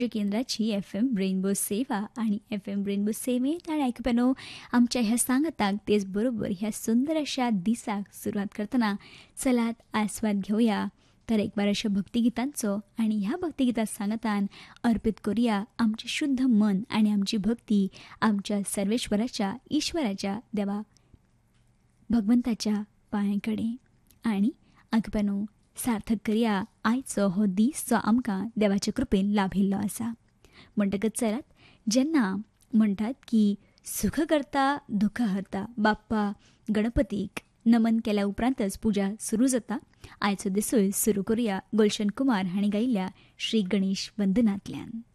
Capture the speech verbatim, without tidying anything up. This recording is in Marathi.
केंद्राची एफ एम रेनबो सेवा आणि एफ एम रेनबो सेवेत आणि ऐकप्यानो आमच्या ह्या सांगताक तेच बरोबर ह्या सुंदर अशा दिसाक सुरुवात करतना चलात आस्वाद घेऊया तर एक बार अशा भक्तिगीतांचो आणि ह्या भक्तिगीतात सांगतान अर्पित करूया आमचे शुद्ध मन आणि आमची भक्ती आमच्या सर्वेश्वराच्या ईश्वराच्या देवा भगवंताच्या पांयांकडे आणि ऐकप्यानो सार्थक करूया आयचो हो दीस जो आमकां देवाच्या कृपेन लाभिल्लो आसा. म्हणटकच चलात जेन्ना म्हणटात की सुख करता दुःख हरता बाप्पा गणपतीक नमन केल्या उपरांतच पुजा सुरू जाता. आयचो दिसूय सुरू करूया गुलशन कुमार हांणी गायिल्ल्या श्री गणेश वंदनांतल्यान.